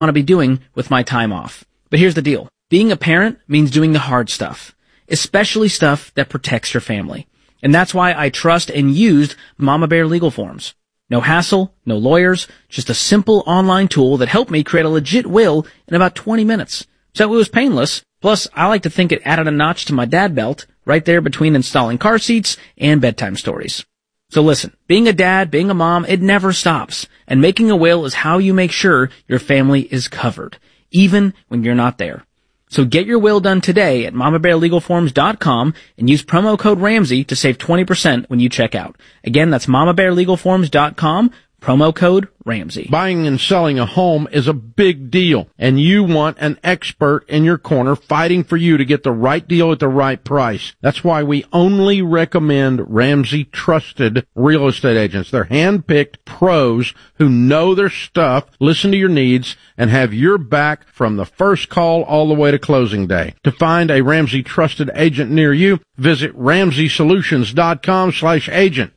want to be doing with my time off. But here's the deal. Being a parent means doing the hard stuff, especially stuff that protects your family. And that's why I trust and used Mama Bear Legal Forms. No hassle, no lawyers, just a simple online tool that helped me create a legit will in about 20 minutes. So it was painless. Plus, I like to think it added a notch to my dad belt, right there between installing car seats and bedtime stories. So listen, being a dad, being a mom, it never stops. And making a will is how you make sure your family is covered, even when you're not there. So get your will done today at MamaBearLegalForms.com and use promo code Ramsey to save 20% when you check out. Again, that's MamaBearLegalForms.com, promo code Ramsey. Buying and selling a home is a big deal, and you want an expert in your corner fighting for you to get the right deal at the right price. That's why we only recommend Ramsey Trusted Real Estate Agents. They're hand-picked pros who know their stuff, listen to your needs, and have your back from the first call all the way to closing day. To find a Ramsey Trusted Agent near you, visit RamseySolutions.com/agent.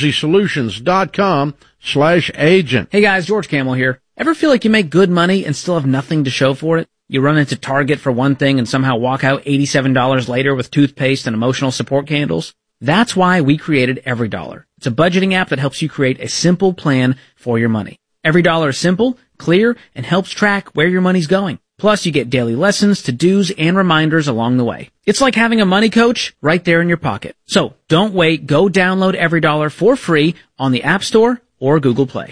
RamseySolutions.com/agent. Hey guys, George Camel here. Ever feel like you make good money and still have nothing to show for it? You run into Target for one thing and somehow walk out $87 later with toothpaste and emotional support candles? That's why we created EveryDollar. It's a budgeting app that helps you create a simple plan for your money. EveryDollar is simple, clear, and helps track where your money's going. Plus, you get daily lessons, to-dos, and reminders along the way. It's like having a money coach right there in your pocket. So, don't wait. Go download EveryDollar for free on the App Store or Google Play.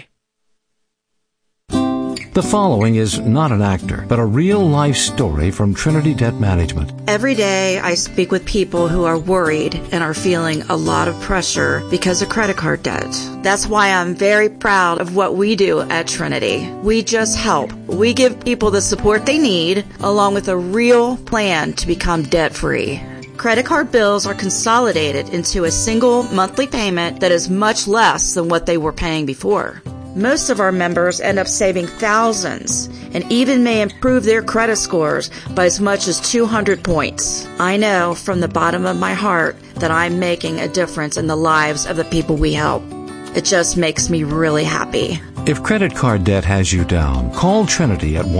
The following is not an actor, but a real-life story from Trinity Debt Management. Every day I speak with people who are worried and are feeling a lot of pressure because of credit card debt. That's why I'm very proud of what we do at Trinity. We just help. We give people the support they need, along with a real plan to become debt-free. Credit card bills are consolidated into a single monthly payment that is much less than what they were paying before. Most of our members end up saving thousands and even may improve their credit scores by as much as 200 points. I know from the bottom of my heart that I'm making a difference in the lives of the people we help. It just makes me really happy. If credit card debt has you down, call Trinity at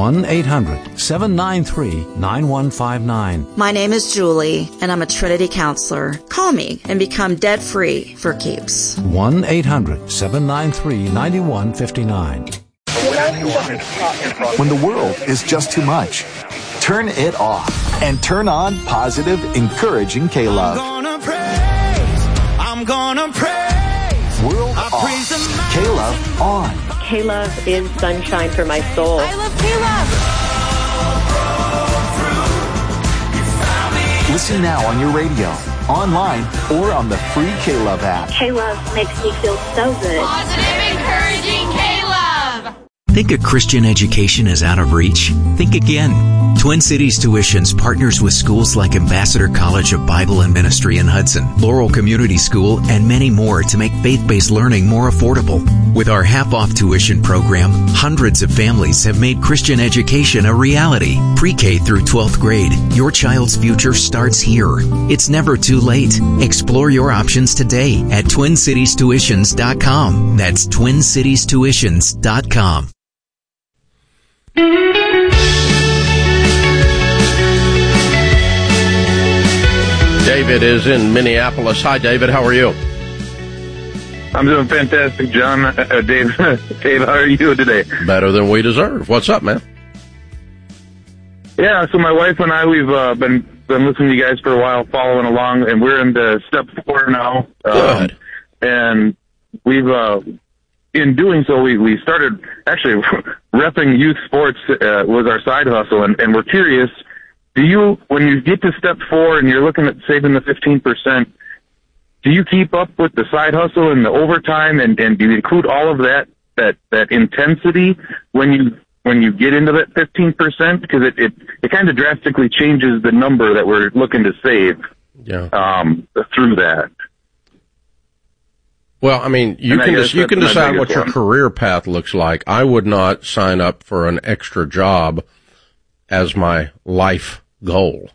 1-800-793-9159. My name is Julie, and I'm a Trinity counselor. Call me and become debt-free for keeps. 1-800-793-9159. When the world is just too much, turn it off and turn on positive, encouraging K-Love. I'm gonna praise. World off. K-Love on. K-Love is sunshine for my soul. I love K-Love. Listen now on your radio, online, or on the free K-Love app. K-Love makes me feel so good. Positive, encouraging K-Love. Think a Christian education is out of reach? Think again. Twin Cities Tuitions partners with schools like Ambassador College of Bible and Ministry in Hudson, Laurel Community School, and many more to make faith-based learning more affordable. With our half-off tuition program, hundreds of families have made Christian education a reality. Pre-K through 12th grade, your child's future starts here. It's never too late. Explore your options today at TwinCitiesTuitions.com. That's TwinCitiesTuitions.com. David is in Minneapolis. Hi, David. How are you? I'm doing fantastic, John. Dave, how are you doing today? Better than we deserve. What's up, man? Yeah, so my wife and I, we've been listening to you guys for a while, following along, and we're into step 4 now. Good. And we've, in doing so, we started actually repping youth sports was our side hustle, and we're curious. Do you, when you get to step 4 and you're looking at saving the 15%, do you keep up with the side hustle and the overtime, and do you include all of that intensity when you get into that 15%? Because it kind of drastically changes the number that we're looking to save. Yeah. Through that. Well, I mean, you can decide what your career path looks like. I would not sign up for an extra job as my life goal.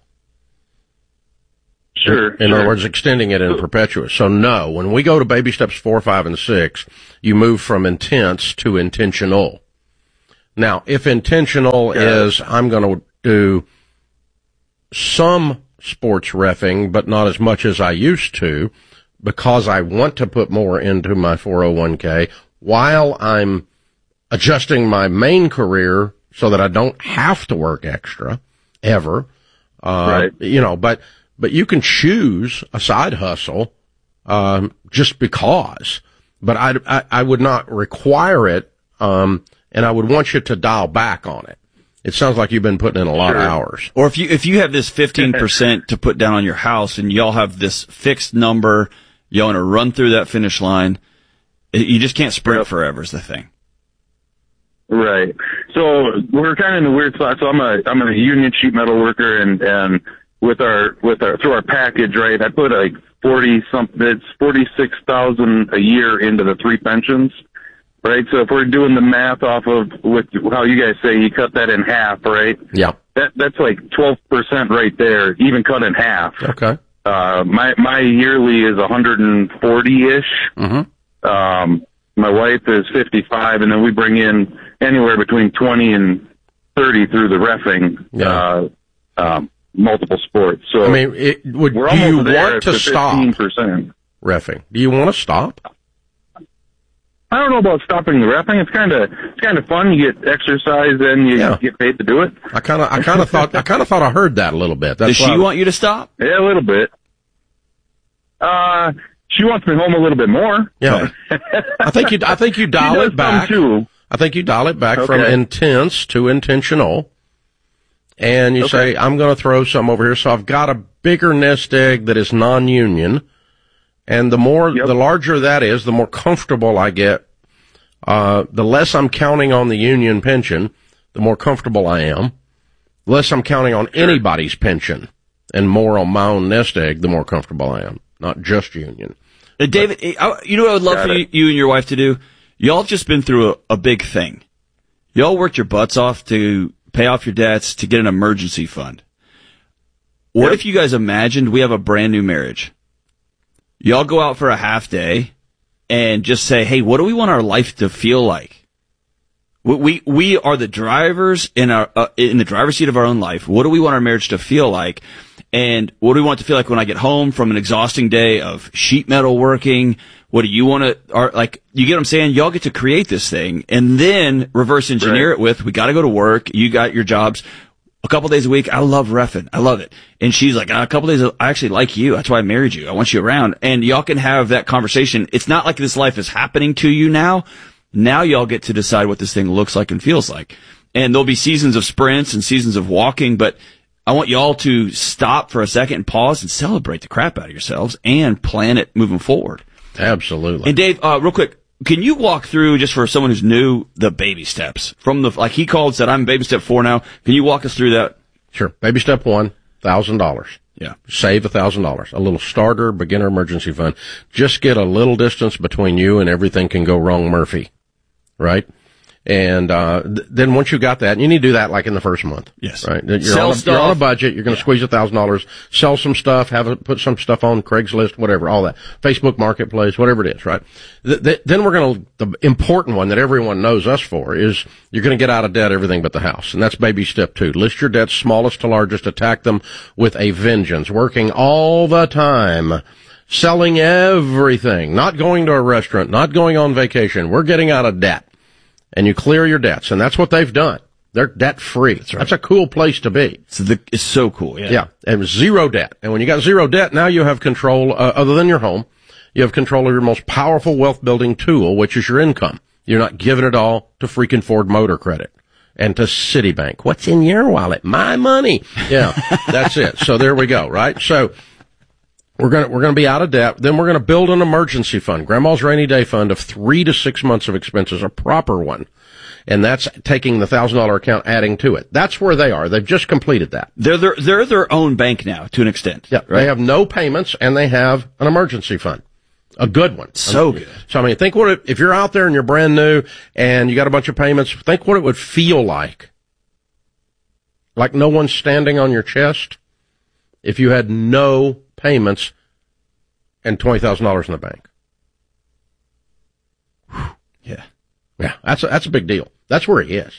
Sure. In other words, extending it in perpetuous. So no, when we go to baby steps 4, 5, and 6, you move from intense to intentional. Now, if intentional is I'm going to do some sports reffing, but not as much as I used to, because I want to put more into my 401k while I'm adjusting my main career so that I don't have to work extra ever. Right. You know, but you can choose a side hustle, just because, but I would not require it. And I would want you to dial back on it. It sounds like you've been putting in a lot of hours. Or if you have this 15% to put down on your house and y'all have this fixed number, y'all want to run through that finish line, you just can't sprint forever is the thing. Right. So we're kind of in a weird spot. So I'm a union sheet metal worker, and with our through our package, right, I put like 46,000 a year into the 3 pensions. Right, so if we're doing the math off of with how you guys say you cut that in half, right? Yeah. That's like 12% right there, even cut in half. Okay. My yearly is 140-ish. Mm-hmm. My wife is 55, and then we bring in anywhere between 20 and 30 through the reffing, multiple sports. So I mean, do you want to stop 15%. reffing? Do you want to stop? I don't know about stopping the reffing. It's kind of fun. You get exercise and you get paid to do it. I kind of thought I heard that a little bit. Does she want you to stop? Yeah, a little bit. She wants me home a little bit more. Yeah. I think you dial it back. Too. I think you dial it back from intense to intentional. And you say, I'm going to throw some over here. So I've got a bigger nest egg that is non-union. And the larger that is, the more comfortable I get. The less I'm counting on the union pension, the more comfortable I am. The less I'm counting on anybody's pension and more on my own nest egg, the more comfortable I am. Not just union. David, you know what I would love for you and your wife to do? Y'all have just been through a big thing. Y'all worked your butts off to pay off your debts, to get an emergency fund. What if you guys imagined we have a brand new marriage? Y'all go out for a half day and just say, hey, what do we want our life to feel like? We are the drivers in the driver's seat of our own life. What do we want our marriage to feel like? And what do we want it to feel like when I get home from an exhausting day of sheet metal working? What do you want to, you get what I'm saying? Y'all get to create this thing and then reverse engineer it with, we got to go to work. You got your jobs. A couple days a week, I love reffing. I love it. And she's like, a couple days, I actually like you. That's why I married you. I want you around. And y'all can have that conversation. It's not like this life is happening to you now. Now y'all get to decide what this thing looks like and feels like. And there'll be seasons of sprints and seasons of walking, but I want y'all to stop for a second and pause and celebrate the crap out of yourselves and plan it moving forward. Absolutely. And Dave, real quick, can you walk through, just for someone who's new, the baby steps from like he called and said, I'm baby step 4 now. Can you walk us through that? Sure. Baby step 1, $1,000. Yeah. Save $1,000. A little starter beginner emergency fund. Just get a little distance between you and everything can go wrong, Murphy. Right? And then once you got that, and you need to do that like in the first month. Yes. Right. You're on a budget. You're going to squeeze $1,000, sell some stuff, put some stuff on Craigslist, whatever, all that. Facebook Marketplace, whatever it is, right? Then the important one that everyone knows us for is you're going to get out of debt everything but the house. And that's baby step 2. List your debts smallest to largest, attack them with a vengeance, working all the time. Selling everything, not going to a restaurant, not going on vacation. We're getting out of debt. And you clear your debts, and that's what they've done. They're debt-free. That's right. That's a cool place to be. It's so cool, yeah. Yeah, and zero debt. And when you got zero debt, now you have control, other than your home, you have control of your most powerful wealth-building tool, which is your income. You're not giving it all to freaking Ford Motor Credit and to Citibank. What's in your wallet? My money. Yeah, that's it. So there we go, right? So we're gonna be out of debt. Then we're gonna build an emergency fund, Grandma's rainy day fund of 3 to 6 months of expenses, a proper one. And that's taking the $1,000 account, adding to it. That's where they are. They've just completed that. They're their own bank now, to an extent. Yeah, right? They have no payments and they have an emergency fund. A good one. Good. So I mean, think if you're out there and you're brand new and you got a bunch of payments, think what it would feel like. Like no one's standing on your chest if you had no payments and $20,000 in the bank. Yeah. Yeah, that's a big deal. That's where he is.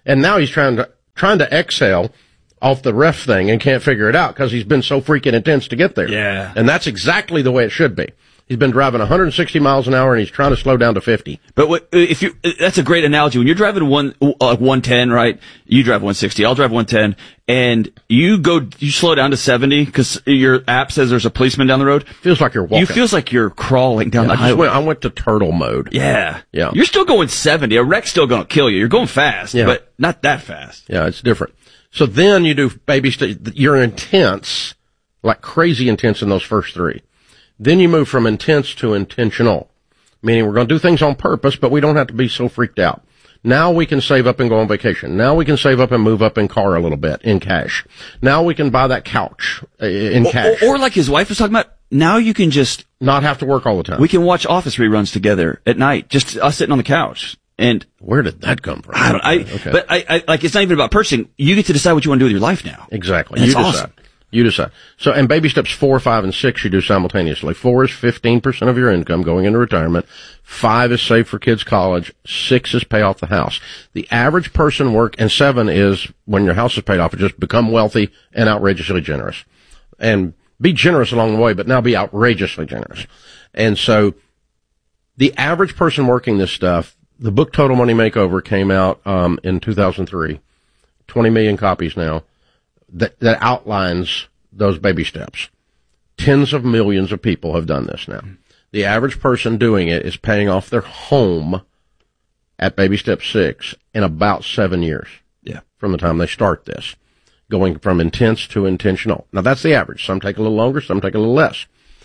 And now he's trying to exhale off the ref thing and can't figure it out because he's been so freaking intense to get there. Yeah. And that's exactly the way it should be. He's been driving 160 miles an hour and he's trying to slow down to 50. But that's a great analogy. When you're driving 110, right? You drive 160, I'll drive 110, and you slow down to 70 because your app says there's a policeman down the road. Feels like you're walking. You feels like you're crawling down the highway. I went to turtle mode. Yeah. Yeah. You're still going 70. A wreck's still going to kill you. You're going fast, but not that fast. Yeah, it's different. So then you do baby steps. You're intense, like crazy intense in those first three. Then you move from intense to intentional, meaning we're going to do things on purpose, but we don't have to be so freaked out. Now we can save up and go on vacation. Now we can save up and move up in car a little bit in cash. Now we can buy that couch in cash. Or like his wife was talking about, now you can just not have to work all the time. We can watch Office reruns together at night, just us sitting on the couch. And where did that come from? But I like, it's not even about purchasing. You get to decide what you want to do with your life now. Exactly. That's awesome. You decide. So, and baby steps 4, 5, and 6 you do simultaneously. 4 is 15% of your income going into retirement. 5 is save for kids' college. 6 is pay off the house. The average person and 7 is when your house is paid off, just become wealthy and outrageously generous. And be generous along the way, but now be outrageously generous. And so, the average person working this stuff, the book Total Money Makeover came out, in 2003. 20 million copies now. That outlines those baby steps. Tens of millions of people have done this now. The average person doing it is paying off their home at baby step 6 in about 7 years. Yeah. From the time they start this. Going from intense to intentional. Now that's the average. Some take a little longer, some take a little less.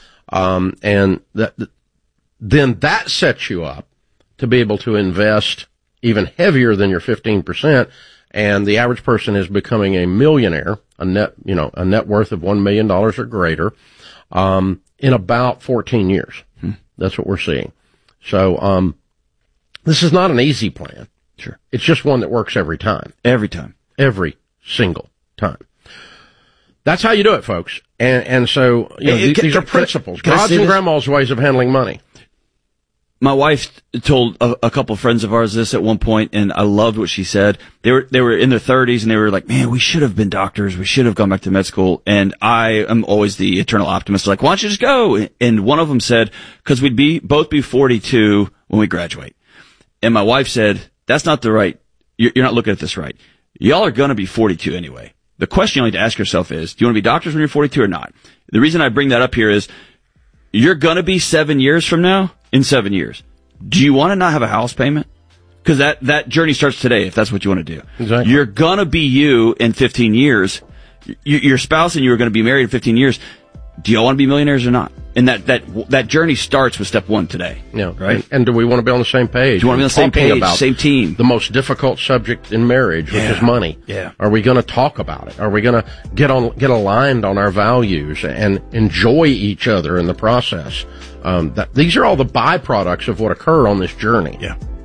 And then that sets you up to be able to invest even heavier than your 15%. And the average person is becoming a millionaire, a net worth of $1 million or greater, in about 14 years. That's what we're seeing. So, this is not an easy plan. Sure. It's just one that works every time. Every time. Every single time. That's how you do it, folks. And so, these are principles. God's and grandma's ways of handling money. My wife told a couple of friends of ours this at one point, and I loved what she said. They were in their 30s, and they were like, man, we should have been doctors. We should have gone back to med school. And I am always the eternal optimist, like, why don't you just go? And one of them said, because we'd both be 42 when we graduate. And my wife said, that's not the right, you're not looking at this right. Y'all are going to be 42 anyway. The question you need to ask yourself is, do you want to be doctors when you're 42 or not? The reason I bring that up here is, you're going to be 7 years from now. In 7 years, do you want to not have a house payment? Because that journey starts today, if that's what you want to do. Exactly. You're going to be you in 15 years. Your spouse and you are going to be married in 15 years. Do y'all want to be millionaires or not? And that journey starts with step 1 today. Yeah. Right? And do we want to be on the same page? Do you want to be on the same page, about same team? The most difficult subject in marriage, which is money. Yeah. Are we going to talk about it? Are we going to get aligned on our values and enjoy each other in the process? These are all the byproducts of what occur on this journey. Yeah.